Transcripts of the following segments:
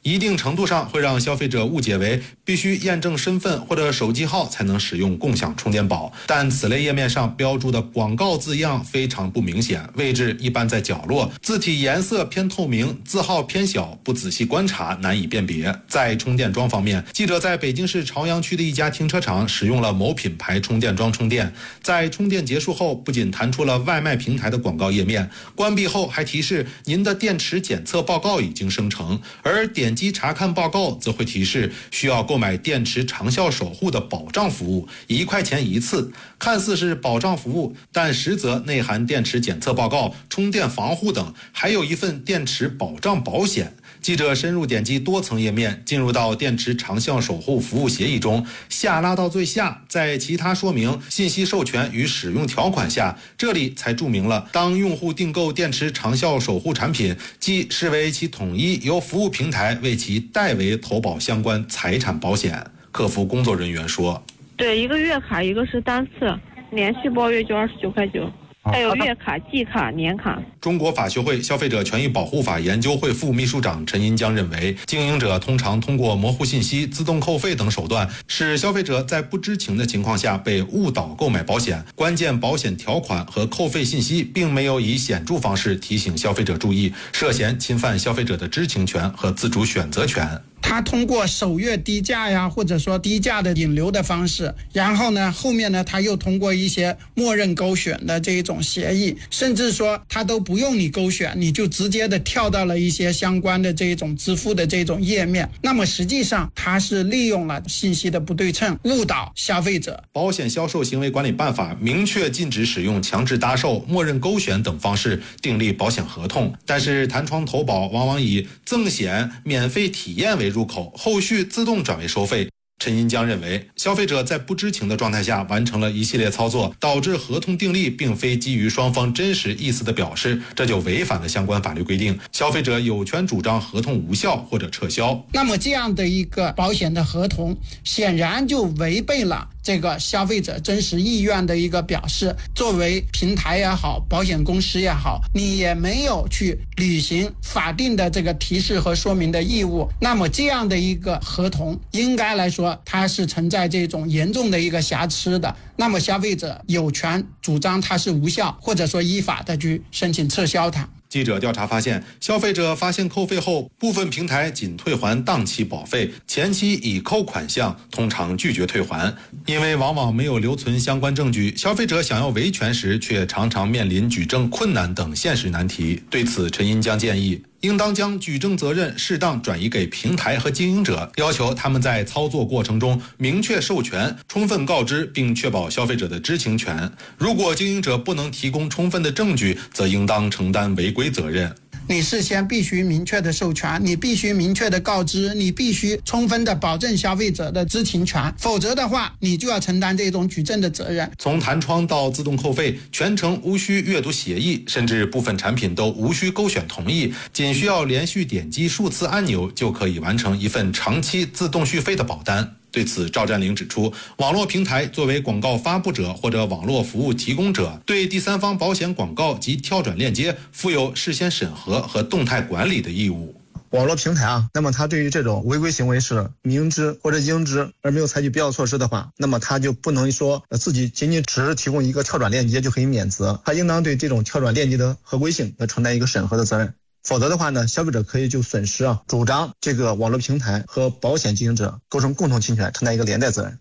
一定程度上会让消费者误解为必须验证身份或者手机号才能使用共享充电宝。但此类页面上标注的广告字样非常不明显，位置一般在角落，字体颜色偏透明，字号偏小，不仔细观察难以辨别。在充电桩方面，记者在北京市朝阳区的一家停车场使用了某品牌充电桩充电，在充电结束后，不仅弹出了外卖平台的广告页面，关闭后还提示您的电池检测报告已经生成，而点击查看报告则会提示需要购买电池长效守护的保障服务，1块钱一次。看似是保障服务，但实则内含电池检测报告、充电防护等，还有一份电池保障保险。记者深入点击多层页面，进入到电池长效守护服务协议中，下拉到最下，在其他说明、信息授权与使用条款下，这里才注明了，当用户订购电池长效守护产品，即视为其统一由服务平台为其代为投保相关财产保险。客服工作人员说， 对，一个月卡，一个是单次，连续包月就29块9。还有月卡、季卡、年卡。 中国法学会消费者权益保护法研究会副秘书长陈银江认为，经营者通常通过模糊信息、自动扣费等手段，使消费者在不知情的情况下被误导购买保险。关键保险条款和扣费信息并没有以显著方式提醒消费者注意，涉嫌侵犯消费者的知情权和自主选择权。 他通过首月低价呀，或者说低价的引流的方式，然后呢，后面呢，他又通过一些默认勾选的这一种协议，甚至说他都不用你勾选，你就直接的跳到了一些相关的这种支付的这种页面。那么实际上他是利用了信息的不对称，误导消费者。 保险销售行为管理办法明确禁止使用强制搭售、默认勾选等方式订立保险合同，但是弹窗投保往往以赠险、免费体验为入口，后续自动转为收费。陈银江认为，消费者在不知情的状态下完成了一系列操作，导致合同订立并非基于双方真实意思的表示，这就违反了相关法律规定，消费者有权主张合同无效或者撤销。 那么这样的一个保险的合同，显然就违背了这个消费者真实意愿的一个表示。作为平台也好，保险公司也好，你也没有去履行法定的这个提示和说明的义务，那么这样的一个合同应该来说它是存在这种严重的一个瑕疵的，那么消费者有权主张它是无效，或者说依法的去申请撤销它。 记者调查发现，消费者发现扣费后，部分平台仅退还当期保费，前期已扣款项通常拒绝退还，因为往往没有留存相关证据，消费者想要维权时却常常面临举证困难等现实难题。对此，陈银江建议，应当将举证责任适当转移给平台和经营者，要求他们在操作过程中明确授权、充分告知，并确保消费者的知情权。如果经营者不能提供充分的证据，则应当承担违规责任。 你事先必须明确的授权，你必须明确的告知，你必须充分的保证消费者的知情权，否则的话你就要承担这种举证的责任。 从弹窗到自动扣费，全程无需阅读协议，甚至部分产品都无需勾选同意，仅需要连续点击数次按钮就可以完成一份长期自动续费的保单。对此，赵占领指出，网络平台作为广告发布者或者网络服务提供者，对第三方保险广告及跳转链接负有事先审核和动态管理的义务。 网络平台那么它对于这种违规行为是明知或者应知而没有采取必要措施的话，那么它就不能说自己仅仅只是提供一个跳转链接就可以免责，它应当对这种跳转链接的合规性承担一个审核的责任。否则的话呢，消费者可以就损失主张这个网络平台和保险经营者构成共同侵权，承担一个连带责任。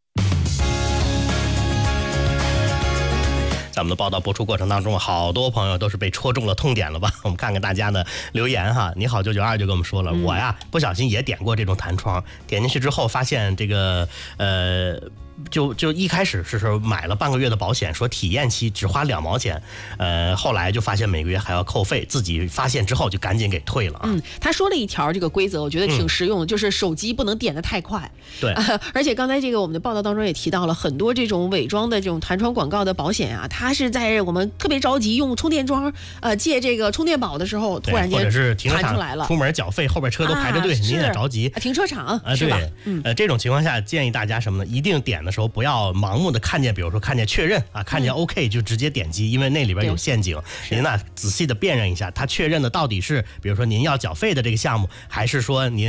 在我们的报道播出过程当中，好多朋友都是被戳中了痛点了吧？我们看看大家的留言哈。你好992就跟我们说了，我呀不小心也点过这种弹窗，点进去之后发现这个就一开始是说买了半个月的保险，说体验期只花2毛钱，后来就发现每个月还要扣费，自己发现之后就赶紧给退了。 他说了一条这个规则，我觉得挺实用的，就是手机不能点得太快。 对， 而且刚才这个我们的报道当中也提到了很多这种伪装的这种弹窗广告的保险啊，它是在我们特别着急用充电桩借这个充电宝的时候，突然间或者是停车弹出来了， 出门缴费，后边车都排着队，你也着急。 停车场是吧？ 这种情况下建议大家什么呢？一定点的时候不要盲目的看见，比如说看见确认看见 OK 就直接点击，因为那里边有陷阱。您呢仔细的辨认一下，他确认的到底是比如说您要缴费的这个项目，还是说您